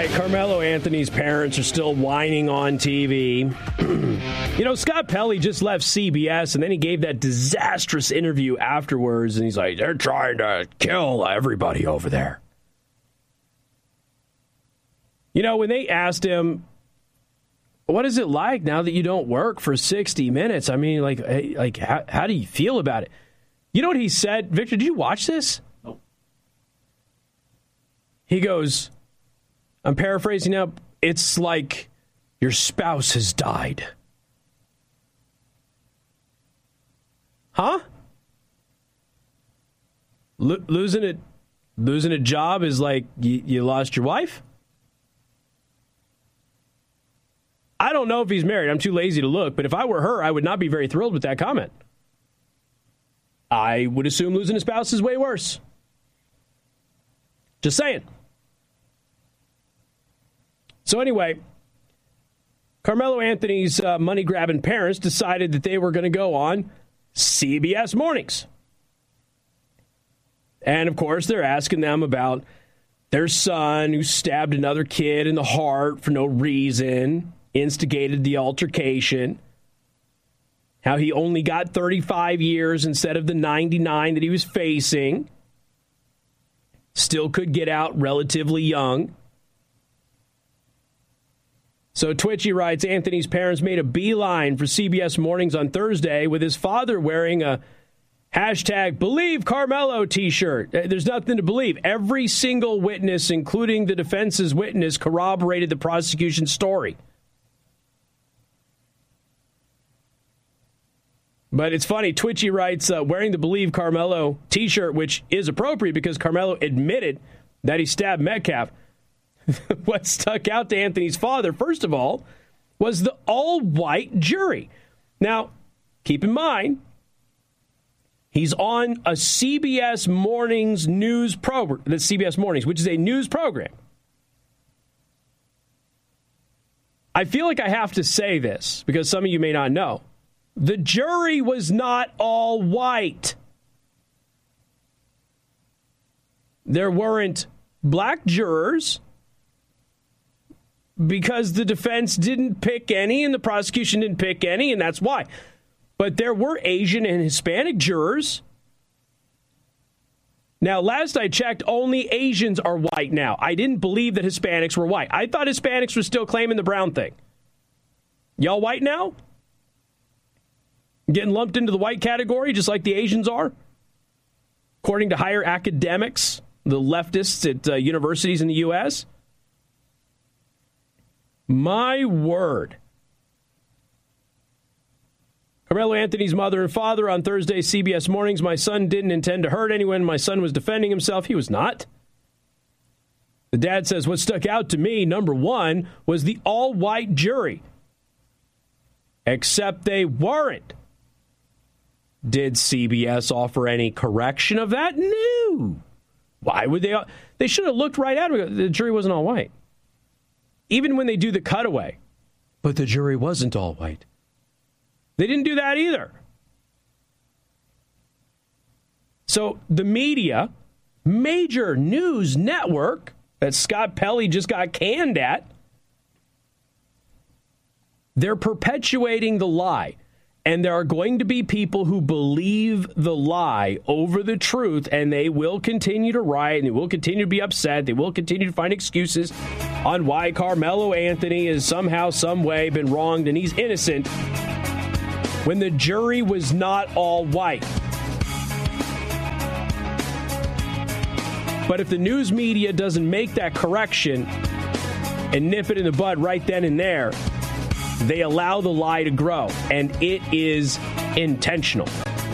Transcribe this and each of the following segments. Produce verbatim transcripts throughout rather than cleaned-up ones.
right, Carmelo Anthony's parents are still whining on T V. You know, Scott Pelley just left C B S, and then he gave that disastrous interview afterwards, and he's like, they're trying to kill everybody over there. You know, when they asked him, what is it like now that you don't work for sixty minutes? I mean, like, like how, how do you feel about it? You know what he said? Victor, did you watch this? Nope. He goes, I'm paraphrasing now, it's like your spouse has died. Huh? Lo- losing it, losing a job is like you, you lost your wife? I don't know if he's married. I'm too lazy to look, but if I were her, I would not be very thrilled with that comment. I would assume losing a spouse is way worse. Just saying. So anyway, Carmelo Anthony's uh, money-grabbing parents decided that they were going to go on C B S Mornings. And, of course, they're asking them about their son who stabbed another kid in the heart for no reason, instigated the altercation, how he only got thirty-five years instead of the ninety-nine that he was facing, still could get out relatively young. So Twitchy writes, Anthony's parents made a beeline for C B S Mornings on Thursday with his father wearing a hashtag Believe Carmelo t-shirt. There's nothing to believe. Every single witness, including the defense's witness, corroborated the prosecution's story. But it's funny, Twitchy writes, uh, wearing the Believe Carmelo t-shirt, which is appropriate because Carmelo admitted that he stabbed Metcalf. What stuck out to Anthony's father, first of all, was the all-white jury. Now, keep in mind, he's on a C B S Mornings news program, the C B S Mornings, which is a news program. I feel like I have to say this because some of you may not know. The jury was not all white. There weren't black jurors because the defense didn't pick any and the prosecution didn't pick any, and that's why. But there were Asian and Hispanic jurors. Now, last I checked, only Asians are white now. I didn't believe that Hispanics were white. I thought Hispanics were still claiming the brown thing. Y'all white now? Getting lumped into the white category just like the Asians are? According to higher academics, the leftists at uh, universities in the U S? My word. Carmelo Anthony's mother and father on Thursday C B S Mornings. My son didn't intend to hurt anyone. My son was defending himself. He was not. The dad says what stuck out to me, number one, was the all-white jury. Except they weren't. Did C B S offer any correction of that? No. Why would they? They should have looked right at it. The jury wasn't all white. Even when they do the cutaway. But the jury wasn't all white. They didn't do that either. So the media, major news network that Scott Pelley just got canned at, they're perpetuating the lie. And there are going to be people who believe the lie over the truth, and they will continue to riot, and they will continue to be upset. They will continue to find excuses on why Carmelo Anthony has somehow, some way been wronged, and he's innocent when the jury was not all white. But if the news media doesn't make that correction and nip it in the bud right then and there, they allow the lie to grow, and it is intentional.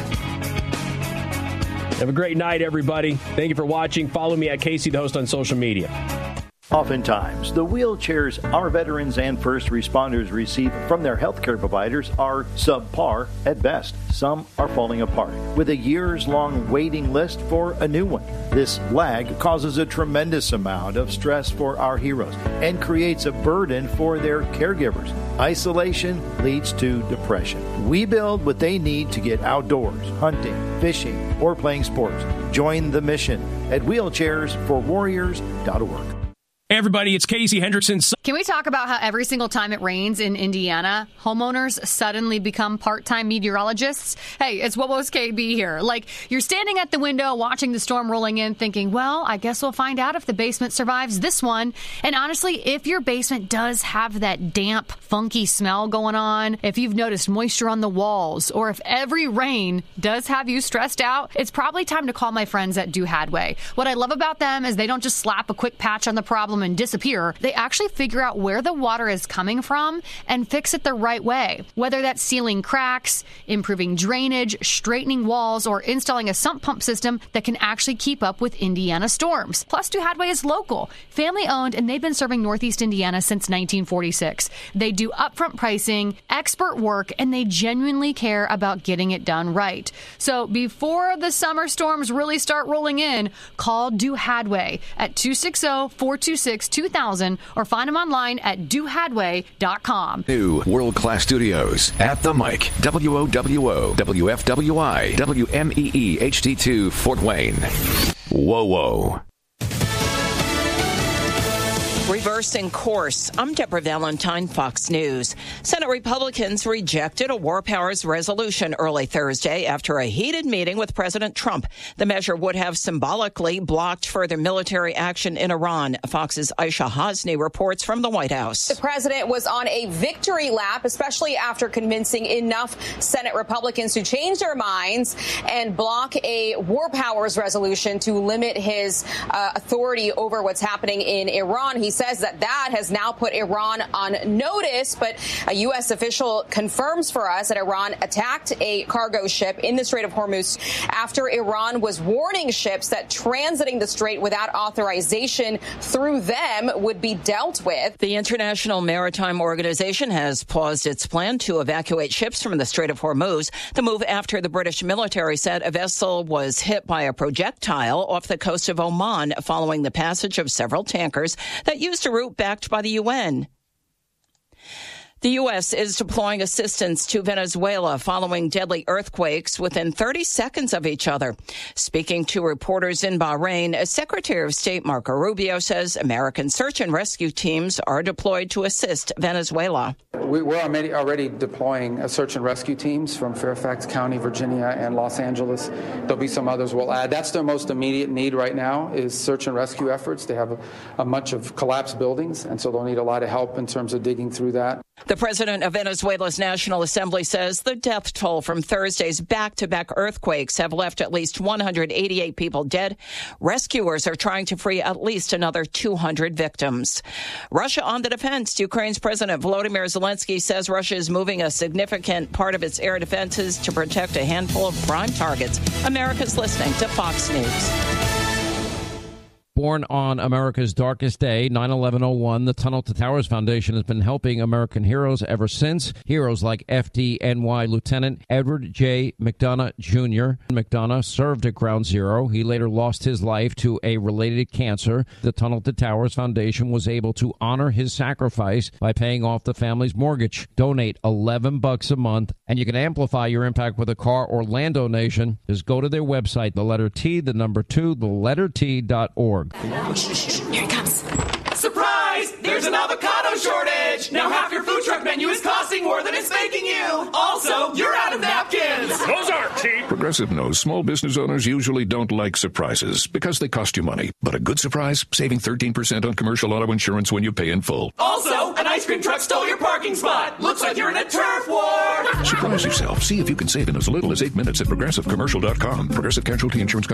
Have a great night, everybody. Thank you for watching. Follow me at Casey the Host on social media. Oftentimes, the wheelchairs our veterans and first responders receive from their healthcare providers are subpar at best. Some are falling apart, with a years-long waiting list for a new one. This lag causes a tremendous amount of stress for our heroes and creates a burden for their caregivers. Isolation leads to depression. We build what they need to get outdoors, hunting, fishing, or playing sports. Join the mission at wheelchairs for warriors dot org. Hey, everybody, it's Casey Hendrickson. Can we talk about how every single time it rains in Indiana, homeowners suddenly become part-time meteorologists? Hey, it's What Was K B here. Like, you're standing at the window watching the storm rolling in thinking, well, I guess we'll find out if the basement survives this one. And honestly, if your basement does have that damp, funky smell going on, if you've noticed moisture on the walls, or if every rain does have you stressed out, it's probably time to call my friends at Do Hadway. What I love about them is they don't just slap a quick patch on the problem and disappear. They actually figure out where the water is coming from and fix it the right way. Whether that's sealing cracks, improving drainage, straightening walls, or installing a sump pump system that can actually keep up with Indiana storms. Plus, Do Hadway is local, family owned, and they've been serving Northeast Indiana since nineteen forty-six. They do upfront pricing, expert work, and they genuinely care about getting it done right. So before the summer storms really start rolling in, call Do Hadway at two six zero, four two six, two thousand or find them online at do hadway dot com. New world-class studios at the mic. W O W O, W F W I, W M E E H D two, Fort Wayne. Whoa, whoa. Reversing course. I'm Deborah Valentine, Fox News. Senate Republicans rejected a war powers resolution early Thursday after a heated meeting with President Trump. The measure would have symbolically blocked further military action in Iran. Fox's Aisha Hasni reports from the White House. The president was on a victory lap, especially after convincing enough Senate Republicans to change their minds and block a war powers resolution to limit his uh, authority over what's happening in Iran. He says that that has now put Iran on notice, but a U S official confirms for us that Iran attacked a cargo ship in the Strait of Hormuz after Iran was warning ships that transiting the strait without authorization through them would be dealt with. The International Maritime Organization has paused its plan to evacuate ships from the Strait of Hormuz. The move after the British military said a vessel was hit by a projectile off the coast of Oman following the passage of several tankers that used a route backed by the U N. The U S is deploying assistance to Venezuela following deadly earthquakes within thirty seconds of each other. Speaking to reporters in Bahrain, Secretary of State Marco Rubio says American search and rescue teams are deployed to assist Venezuela. We're already deploying search and rescue teams from Fairfax County, Virginia, and Los Angeles. There'll be some others we'll add. That's their most immediate need right now is search and rescue efforts. They have a, a bunch of collapsed buildings, and so they'll need a lot of help in terms of digging through that. The president of Venezuela's National Assembly says the death toll from Thursday's back-to-back earthquakes have left at least one hundred eighty-eight people dead. Rescuers are trying to free at least another two hundred victims. Russia on the defense. Ukraine's President Volodymyr Zelensky says Russia is moving a significant part of its air defenses to protect a handful of prime targets. America's listening to Fox News. Born on America's darkest day, nine eleven oh one, the Tunnel to Towers Foundation has been helping American heroes ever since. Heroes like F D N Y Lieutenant Edward J. McDonough Junior McDonough served at Ground Zero. He later lost his life to a related cancer. The Tunnel to Towers Foundation was able to honor his sacrifice by paying off the family's mortgage. Donate eleven bucks a month, and you can amplify your impact with a car or land donation. Just go to their website, the letter T, the number two, the letter T dot org. Here it comes. Surprise! There's an avocado shortage! Now half your food truck menu is costing more than it's making you! Also, you're out of napkins! Those aren't cheap! Progressive knows small business owners usually don't like surprises because they cost you money. But a good surprise? Saving thirteen percent on commercial auto insurance when you pay in full. Also, an ice cream truck stole your parking spot! Looks like you're in a turf war! Surprise yourself. See if you can save in as little as eight minutes at progressive commercial dot com. Progressive Casualty Insurance Company.